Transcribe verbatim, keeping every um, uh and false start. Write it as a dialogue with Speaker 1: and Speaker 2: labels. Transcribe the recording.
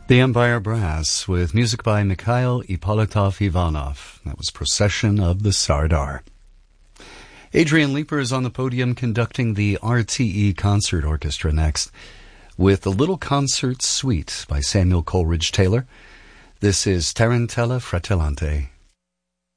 Speaker 1: The Empire Brass with music by Mikhail Ippolitov Ivanov. That was Procession of the Sardar. Adrian Leeper is on the podium conducting the R T E Concert Orchestra next with the Little Concert Suite by Samuel Coleridge Taylor. This is Tarantella Fratellante.